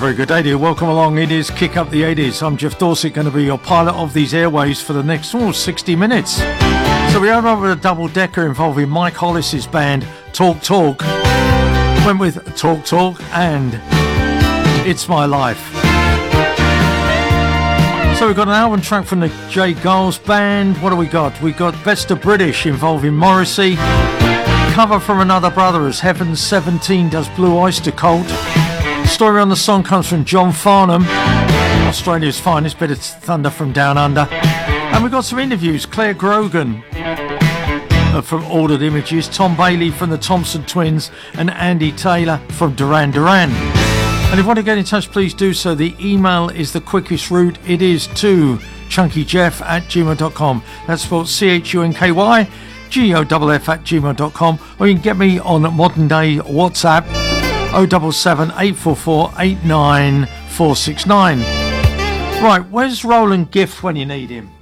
Very good day to you. Welcome along. It is Kick Up the 80s. I'm Jeff Dorset, going to be your pilot of these airways for the next 60 minutes. So we open up with a double-decker involving Mike Hollis's band Talk Talk. Went with Talk Talk and It's My Life. So we've got an album track from the Jay Giles Band. What do we got? We got Best of British involving Morrissey. Cover from Another Brother as Heaven 17 does Blue Oyster Cult. Story on the song comes from John Farnham, Australia's finest bit of thunder from down under. And we've got some interviews. Claire Grogan from Ordered Images, Tom Bailey from the Thompson Twins, and Andy Taylor from Duran Duran. And if you want to get in touch, please do so. The email is the quickest route. It is to chunkyjeff@gmail.com. That's spelled CHUNKYGOFF@gmail.com. Or you can get me on modern day WhatsApp 077 844 89469. Right, where's Roland Gift when you need him?